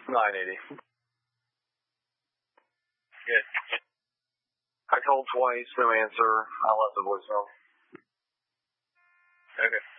980. Good. I called twice, no answer. I left a voicemail. Okay.